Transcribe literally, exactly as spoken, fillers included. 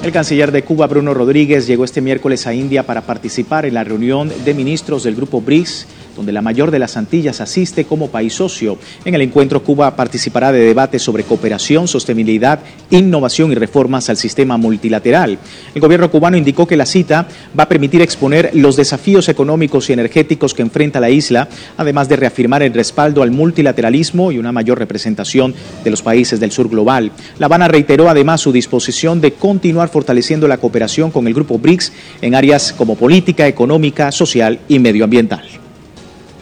El canciller de Cuba, Bruno Rodríguez, llegó este miércoles a India para participar en la reunión de ministros del Grupo BRICS, donde la mayor de las Antillas asiste como país socio. En el encuentro, Cuba participará de debates sobre cooperación, sostenibilidad, innovación y reformas al sistema multilateral. El gobierno cubano indicó que la cita va a permitir exponer los desafíos económicos y energéticos que enfrenta la isla, además de reafirmar el respaldo al multilateralismo y una mayor representación de los países del sur global. La Habana reiteró además su disposición de continuar fortaleciendo la cooperación con el Grupo BRICS en áreas como política, económica, social y medioambiental.